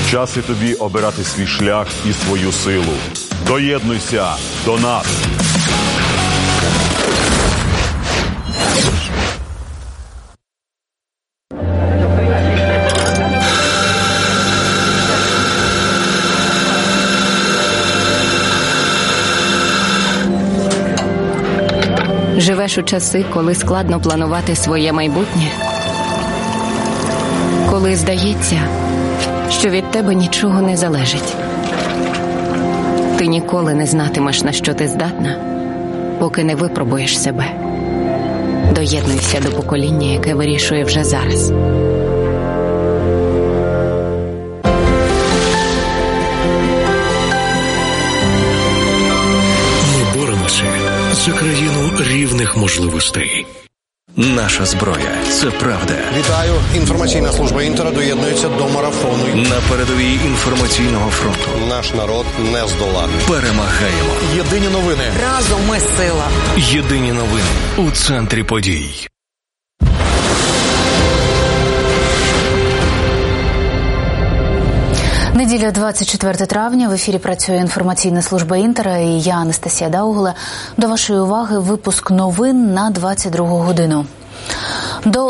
Час і тобі обирати свій шлях і свою силу. Доєднуйся до нас! Живеш у часи, коли складно планувати своє майбутнє? Коли здається, що від тебе нічого не залежить. Ти ніколи не знатимеш, на що ти здатна, поки не випробуєш себе. Доєднуйся до покоління, яке вирішує вже зараз. Ми боремося за країну рівних можливостей. Наша зброя – це правда. Вітаю. Інформаційна служба Інтера доєднується до марафону. На передовій інформаційного фронту. Наш народ не здоланий. Перемагаємо. Єдині новини. Разом ми сила. Єдині новини у центрі подій. Неділя, 24 травня. В ефірі працює інформаційна служба Інтера і я, Анастасія Даугуле. До вашої уваги випуск новин на 22 годину. До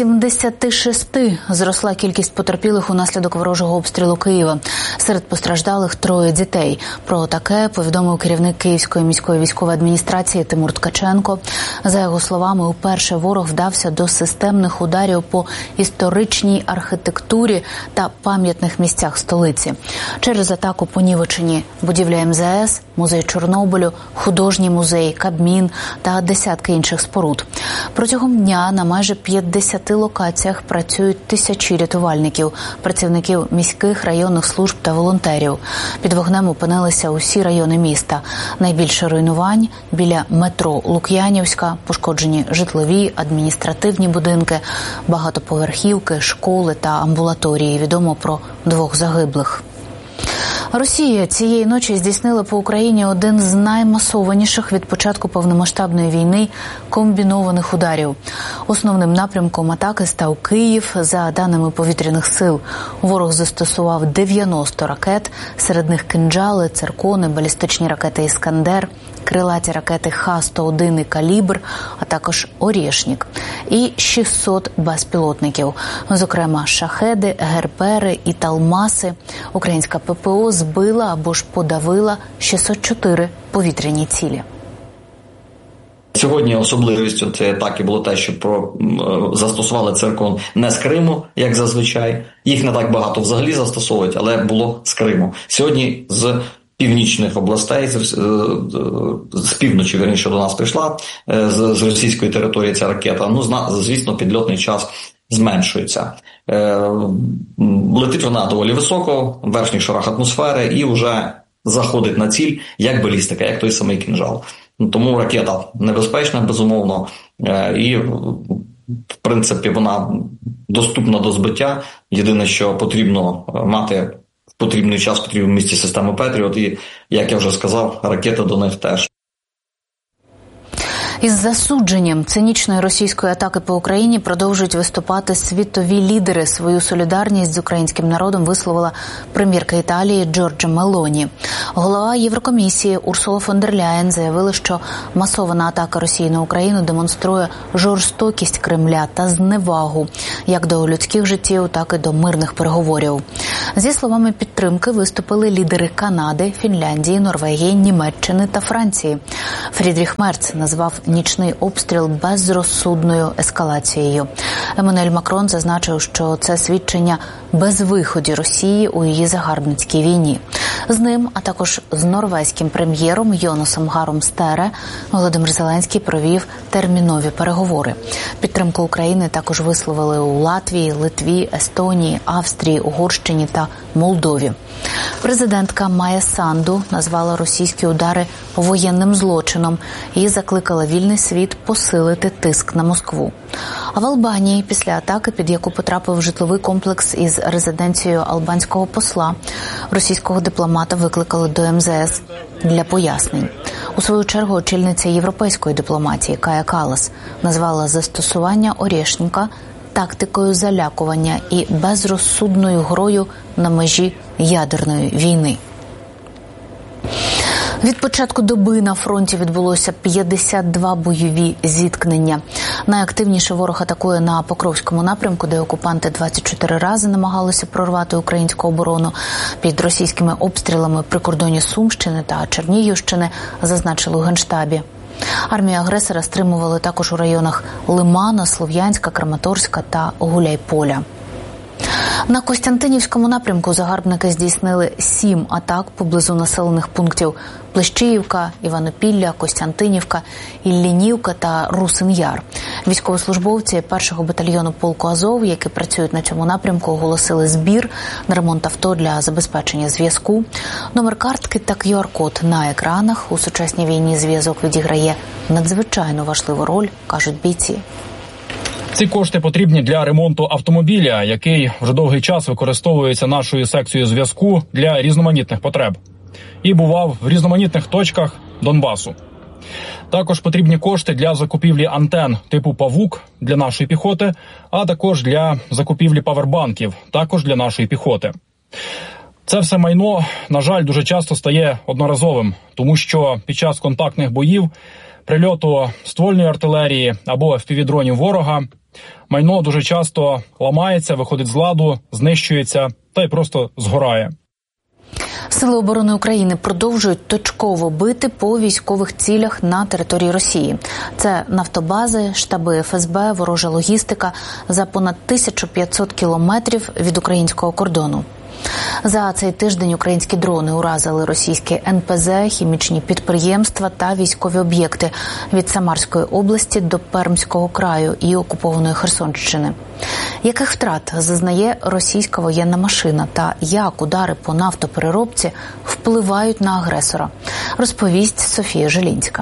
86 зросла кількість потерпілих унаслідок ворожого обстрілу Києва. Серед постраждалих 3 дітей. Про таке повідомив керівник Київської міської військової адміністрації Тимур Ткаченко. За його словами, уперше ворог вдався до системних ударів по історичній архітектурі та пам'ятних місцях столиці. Через атаку понівечені будівля МЗС, музей Чорнобилю, художній музей, Кабмін та десятки інших споруд. Протягом дня на майже 50 локаціях працюють тисячі рятувальників, працівників міських, районних служб та волонтерів. Під вогнем опинилися усі райони міста. Найбільше руйнувань біля метро Лук'янівська, пошкоджені житлові, адміністративні будинки, багатоповерхівки, школи та амбулаторії. Відомо про 2 загиблих. Росія цієї ночі здійснила по Україні один з наймасованіших від початку повномасштабної війни комбінованих ударів. Основним напрямком атаки став Київ. За даними повітряних сил, ворог застосував 90 ракет, серед них кинджали, циркони, балістичні ракети «Іскандер», крилаті ракети Х-101 і «Калібр», а також «Орєшнік» і 600 безпілотників, зокрема «Шахеди», «Гербери» і «Талмаси». Українська ППО збила або ж подавила 604 повітряні цілі. Сьогодні особливістю цієї атаки було те, що застосували циркон не з Криму, як зазвичай. Їх не так багато взагалі застосовують, але було з Криму. Сьогодні з північних областей, з півночі, вірніше, до нас прийшла з російської території ця ракета. Звісно, підльотний час зменшується. Летить вона доволі високо, в верхніх шарах атмосфери, і вже заходить на ціль, як балістика, як той самий кинжал. Тому ракета небезпечна, безумовно, і, в принципі, вона доступна до збиття. Єдине, що потрібно мати в потрібний час, в потрібному місці системи Петріот, і, як я вже сказав, ракети до них теж. Із засудженням цинічної російської атаки по Україні продовжують виступати світові лідери. Свою солідарність з українським народом висловила прем'єрка Італії Джорджа Мелоні. Голова Єврокомісії Урсула фон дер Ляєн заявила, що масована атака Росії на Україну демонструє жорстокість Кремля та зневагу як до людських життів, так і до мирних переговорів. Зі словами підтримки виступили лідери Канади, Фінляндії, Норвегії, Німеччини та Франції. Фрідріх Мерц назвав нічний обстріл безрозсудною ескалацією. Еммануель Макрон зазначив, що це свідчення безвиході Росії у її загарбницькій війні. З ним, а також з норвезьким прем'єром Йонасом Гаром Стере, Володимир Зеленський провів термінові переговори. Підтримку України також висловили у Латвії, Литві, Естонії, Австрії, Угорщині та Молдові. Президентка Майя Санду назвала російські удари воєнним злочином і закликала вільний світ посилити тиск на Москву. А в Албанії після атаки, під яку потрапив житловий комплекс із резиденцією албанського посла, російського дипломата викликали до МЗС для пояснень. У свою чергу очільниця європейської дипломатії Кая Каллас назвала застосування «Орєшніка» тактикою залякування і безрозсудною грою на межі ядерної війни. Від початку доби на фронті відбулося 52 бойові зіткнення. Найактивніше ворог атакує на Покровському напрямку, де окупанти 24 рази намагалися прорвати українську оборону. Під російськими обстрілами при кордоні Сумщини та Чернігівщини, зазначили у Генштабі. Армію агресора стримували також у районах Лимана, Слов'янська, Краматорська та Гуляйполя. На Костянтинівському напрямку загарбники здійснили 7 атак поблизу населених пунктів Плещіївка, Іванопілля, Костянтинівка, Іллінівка та Русин-Яр. Військовослужбовці 1-го батальйону полку Азов, які працюють на цьому напрямку, оголосили збір на ремонт авто для забезпечення зв'язку. Номер картки та QR-код на екранах. У сучасній війні зв'язок відіграє надзвичайно важливу роль, кажуть бійці. Ці кошти потрібні для ремонту автомобіля, який вже довгий час використовується нашою секцією зв'язку для різноманітних потреб. І бував в різноманітних точках Донбасу. Також потрібні кошти для закупівлі антен типу «Павук» для нашої піхоти, а також для закупівлі павербанків, також для нашої піхоти. Це все майно, на жаль, дуже часто стає одноразовим, тому що під час контактних боїв, прильоту ствольної артилерії або FPV-дронів ворога, майно дуже часто ламається, виходить з ладу, знищується та й просто згорає. Сили оборони України продовжують точково бити по військових цілях на території Росії. Це нафтобази, штаби ФСБ, ворожа логістика за понад 1500 кілометрів від українського кордону. За цей тиждень українські дрони уразили російські НПЗ, хімічні підприємства та військові об'єкти від Самарської області до Пермського краю і окупованої Херсонщини. Яких втрат зазнає російська воєнна машина та як удари по нафтопереробці впливають на агресора, розповість Софія Желінська.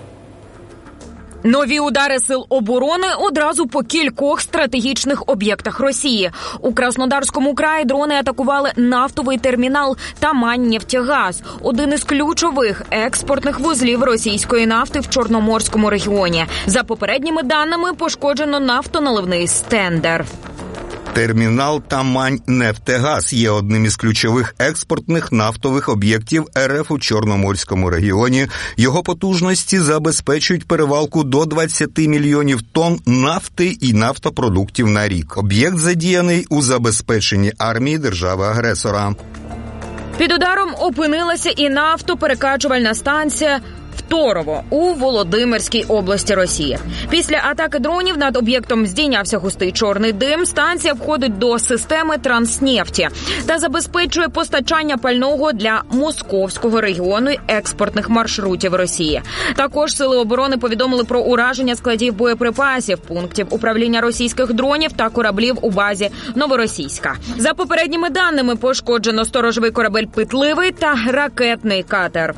Нові удари сил оборони одразу по кількох стратегічних об'єктах Росії. У Краснодарському краї дрони атакували нафтовий термінал Тамань-Нефтегаз, один із ключових експортних вузлів російської нафти в Чорноморському регіоні. За попередніми даними, пошкоджено нафтоналивний стендер. Термінал Тамань-Нефтегаз є одним із ключових експортних нафтових об'єктів РФ у Чорноморському регіоні. Його потужності забезпечують перевалку до 20 мільйонів тонн нафти і нафтопродуктів на рік. Об'єкт задіяний у забезпеченні армії держави-агресора. Під ударом опинилася і нафтоперекачувальна станція Второво у Володимирській області Росії. Після атаки дронів над об'єктом здійнявся густий чорний дим. Станція входить до системи Транснефті та забезпечує постачання пального для московського регіону і експортних маршрутів Росії. Також сили оборони повідомили про ураження складів боєприпасів, пунктів управління російських дронів та кораблів у базі Новоросійська. За попередніми даними, пошкоджено сторожовий корабель «Питливий» та ракетний катер.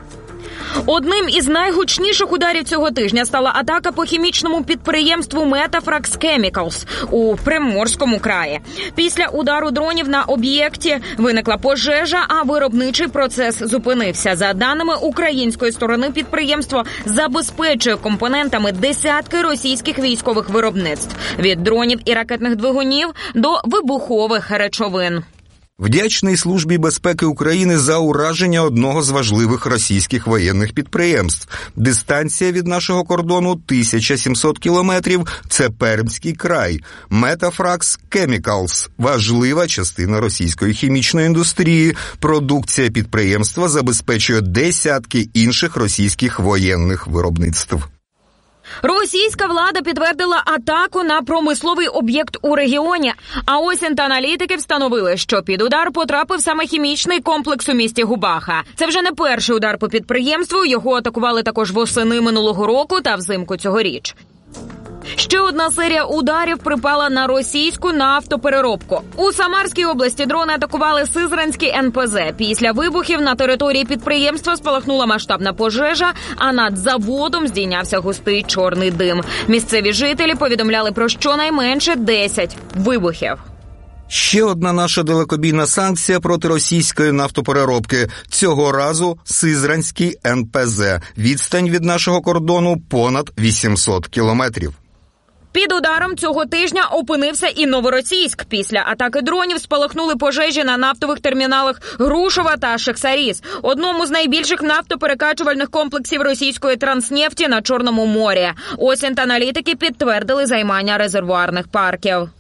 Одним із найгучніших ударів цього тижня стала атака по хімічному підприємству Metafrax Chemicals у Приморському краї. Після удару дронів на об'єкті виникла пожежа, а виробничий процес зупинився. За даними української сторони, підприємство забезпечує компонентами десятки російських військових виробництв – від дронів і ракетних двигунів до вибухових речовин. Вдячний Службі безпеки України за ураження одного з важливих російських воєнних підприємств. Дистанція від нашого кордону 1700 кілометрів – це Пермський край. Metafrax Chemicals – важлива частина російської хімічної індустрії. Продукція підприємства забезпечує десятки інших російських воєнних виробництв. Російська влада підтвердила атаку на промисловий об'єкт у регіоні. А ось аналітики встановили, що під удар потрапив саме хімічний комплекс у місті Губаха. Це вже не перший удар по підприємству, його атакували також восени минулого року та взимку цьогоріч. Ще одна серія ударів припала на російську нафтопереробку. У Самарській області дрони атакували Сизранський НПЗ. Після вибухів на території підприємства спалахнула масштабна пожежа, а над заводом здійнявся густий чорний дим. Місцеві жителі повідомляли про щонайменше 10 вибухів. Ще одна наша далекобійна санкція проти російської нафтопереробки. Цього разу Сизранський НПЗ. Відстань від нашого кордону понад 800 кілометрів. Під ударом цього тижня опинився і Новоросійськ. Після атаки дронів спалахнули пожежі на нафтових терміналах Грушова та Шахсаріз, одному з найбільших нафтоперекачувальних комплексів російської Транснефті на Чорному морі. Осінт-аналітики підтвердили займання резервуарних парків.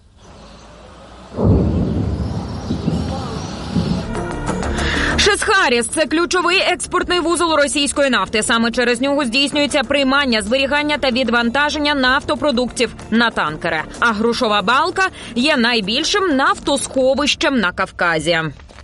Шесхаріс – це ключовий експортний вузол російської нафти. Саме через нього здійснюється приймання, зберігання та відвантаження нафтопродуктів на танкери. А Грушова балка є найбільшим нафтосховищем на Кавказі.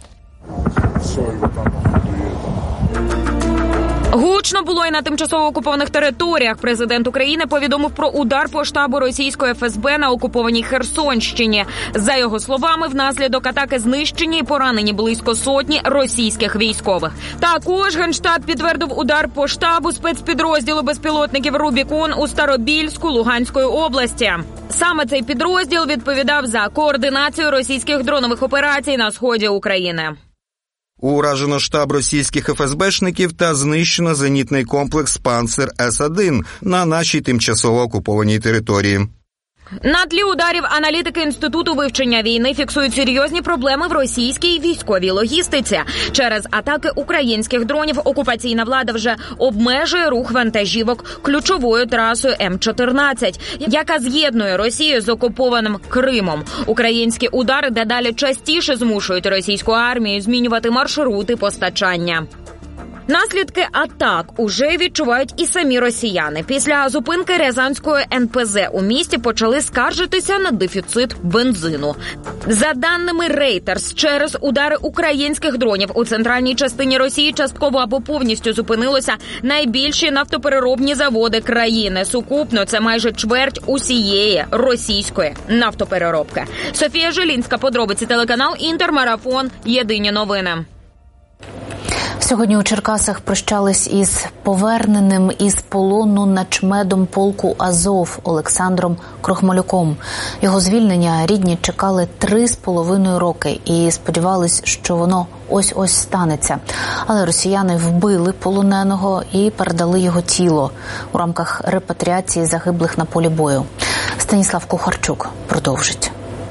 Гучно було і на тимчасово окупованих територіях. Президент України повідомив про удар по штабу російської ФСБ на окупованій Херсонщині. За його словами, внаслідок атаки знищені і поранені близько сотні російських військових. Також Генштаб підтвердив удар по штабу спецпідрозділу безпілотників «Рубікон» у Старобільську Луганської області. Саме цей підрозділ відповідав за координацію російських дронових операцій на сході України. Уражено штаб російських ФСБшників та знищено зенітний комплекс «Панцер С-1» на нашій тимчасово окупованій території. На тлі ударів аналітики Інституту вивчення війни фіксують серйозні проблеми в російській військовій логістиці. Через атаки українських дронів окупаційна влада вже обмежує рух вантажівок ключовою трасою М-14, яка з'єднує Росію з окупованим Кримом. Українські удари дедалі частіше змушують російську армію змінювати маршрути постачання. Наслідки атак уже відчувають і самі росіяни. Після зупинки Рязанської НПЗ у місті почали скаржитися на дефіцит бензину. За даними Reuters, через удари українських дронів у центральній частині Росії частково або повністю зупинилося найбільші нафтопереробні заводи країни. Сукупно це майже чверть усієї російської нафтопереробки. Софія Жилінська, подробиці, телеканал «Інтермарафон», єдині новини. Сьогодні у Черкасах прощались із поверненим із полону начмедом полку «Азов» Олександром Крохмалюком. Його звільнення рідні чекали 3,5 роки і сподівались, що воно ось-ось станеться. Але росіяни вбили полоненого і передали його тіло у рамках репатріації загиблих на полі бою. Станіслав Кухарчук продовжить.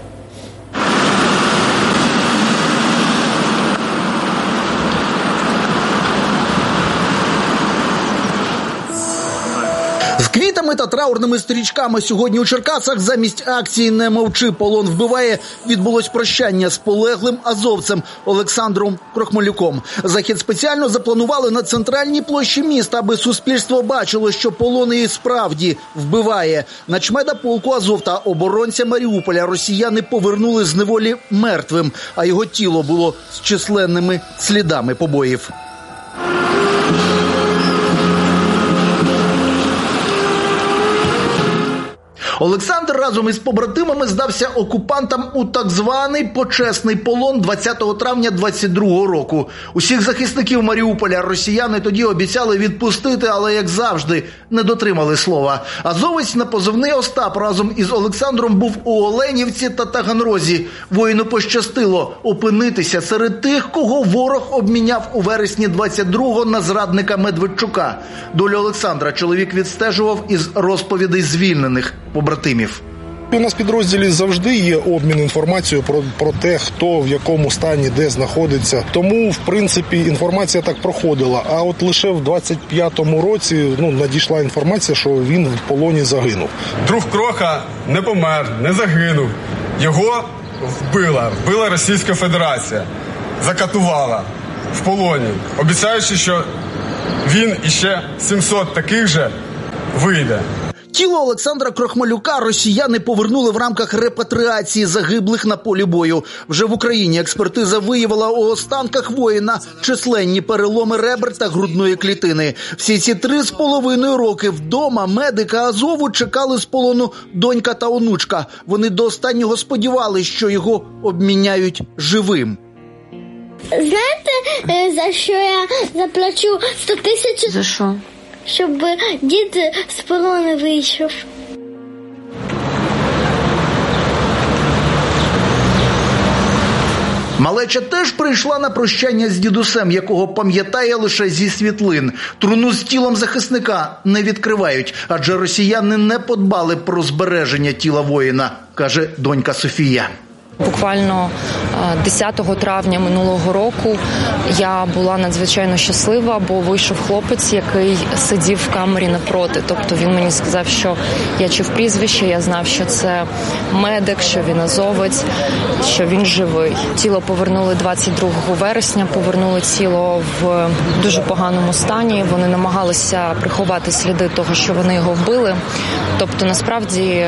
З квітами та траурними стрічками сьогодні у Черкасах замість акції «Не мовчи, полон вбиває» відбулось прощання з полеглим азовцем Олександром Крохмалюком. Захід спеціально запланували на центральній площі міста, аби суспільство бачило, що полон і справді вбиває. Начмеда полку «Азов» та оборонця Маріуполя росіяни повернули з неволі мертвим, а його тіло було з численними слідами побоїв. Олександр разом із побратимами здався окупантам у так званий почесний полон 20 травня 22-го року. Усіх захисників Маріуполя росіяни тоді обіцяли відпустити, але, як завжди, не дотримали слова. Азовець на позивний Остап разом із Олександром був у Оленівці та Таганрозі. Воїну пощастило опинитися серед тих, кого ворог обміняв у вересні 22-го на зрадника Медведчука. Долю Олександра чоловік відстежував із розповідей звільнених побратимів. У нас в підрозділі завжди є обмін інформацією про те, хто в якому стані, де знаходиться. Тому, в принципі, інформація так проходила. А от лише в 25-му році надійшла інформація, що він в полоні загинув. Друг Кроха не помер, не загинув. Його вбила Російська Федерація. Закатувала в полоні, обіцяючи, що він іще 700 таких же вийде. Тіло Олександра Крохмалюка росіяни повернули в рамках репатріації загиблих на полі бою. Вже в Україні експертиза виявила у останках воїна численні переломи ребер та грудної клітини. Всі ці 3,5 роки вдома медика Азову чекали з полону донька та онучка. Вони до останнього сподівалися, що його обміняють живим. Знаєте, за що я заплачу 100 тисяч? За що? Щоб дід з полону вийшов. Малеча теж прийшла на прощання з дідусем, якого пам'ятає лише зі світлин. Труну з тілом захисника не відкривають, адже росіяни не подбали про збереження тіла воїна, каже донька Софія. Буквально 10 травня минулого року я була надзвичайно щаслива, бо вийшов хлопець, який сидів в камері напроти. Тобто він мені сказав, що я чув прізвище, я знав, що це медик, що він азовець, що він живий. Тіло повернули 22 вересня, повернули тіло в дуже поганому стані. Вони намагалися приховати сліди того, що вони його вбили. Тобто, насправді,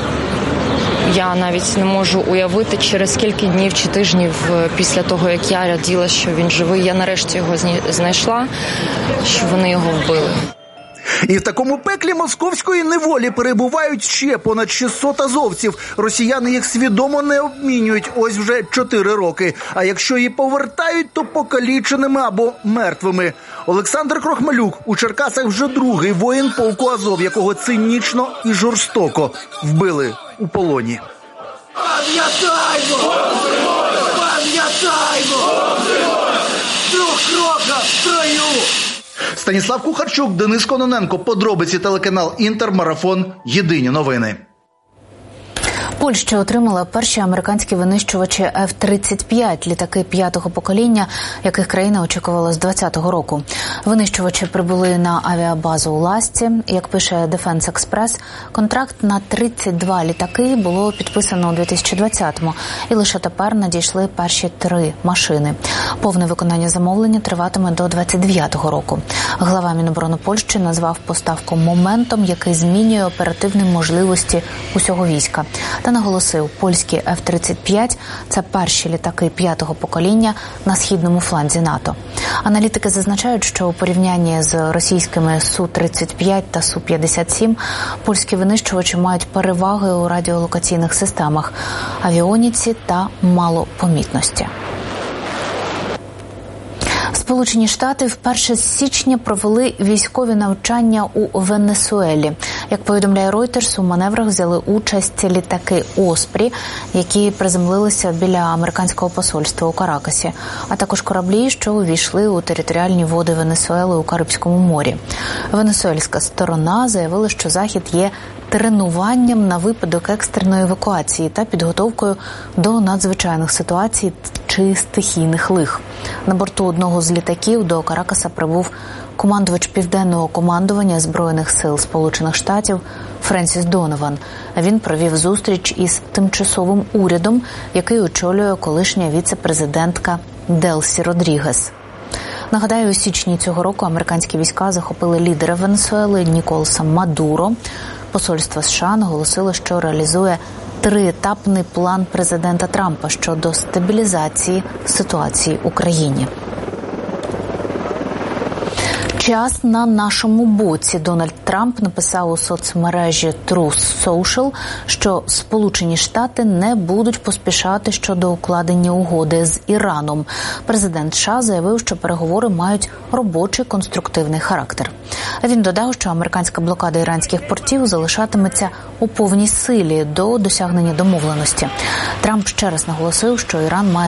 я навіть не можу уявити, через скільки днів чи тижнів після того, як я раділа, що він живий, я нарешті його знайшла, що вони його вбили. І в такому пеклі московської неволі перебувають ще понад 600 азовців. Росіяни їх свідомо не обмінюють ось вже 4 роки. А якщо її повертають, то покаліченими або мертвими. Олександр Крохмалюк у Черкасах вже другий воїн полку Азов, якого цинічно і жорстоко вбили у полоні. Пам'ятаймо! Пам'ятаймо! Трьохрока в строю! Станіслав Кухарчук, Денис Кононенко. Подробиці, телеканал Інтер, марафон. Єдині новини. Польща отримала перші американські винищувачі F-35, літаки 5-го покоління, яких країна очікувала з 2020 року. Винищувачі прибули на авіабазу у Ласці. Як пише Defense Express, контракт на 32 літаки було підписано у 2020-му, і лише тепер надійшли перші 3 машини. Повне виконання замовлення триватиме до 2029 року. Глава Міноборони Польщі назвав поставку моментом, який змінює оперативні можливості усього війська. Та наголосив, польські F-35 – це перші літаки 5-го покоління на східному фланзі НАТО. Аналітики зазначають, що у порівнянні з російськими Су-35 та Су-57 польські винищувачі мають переваги у радіолокаційних системах, авіоніці та малопомітності. Сполучені Штати вперше з січня провели військові навчання у Венесуелі. Як повідомляє Reuters, у маневрах взяли участь літаки «Оспрі», які приземлилися біля американського посольства у Каракасі, а також кораблі, що увійшли у територіальні води Венесуели у Карибському морі. Венесуельська сторона заявила, що захід є тренуванням на випадок екстреної евакуації та підготовкою до надзвичайних ситуацій чи стихійних лих. На борту одного з літаків до Каракаса прибув командувач Південного командування Збройних сил Сполучених Штатів Френсіс Донован. Він провів зустріч із тимчасовим урядом, який очолює колишня віце-президентка Делсі Родрігес. Нагадаю, у січні цього року американські війська захопили лідера Венесуели Ніколаса Мадуро. Посольство США наголосило, що реалізує 3-етапний план президента Трампа щодо стабілізації ситуації в Україні. Час на нашому боці. Дональд Трамп написав у соцмережі Truth Social, що Сполучені Штати не будуть поспішати щодо укладення угоди з Іраном. Президент США заявив, що переговори мають робочий конструктивний характер. Він додав, що американська блокада іранських портів залишатиметься у повній силі до досягнення домовленості. Трамп ще раз наголосив, що Іран має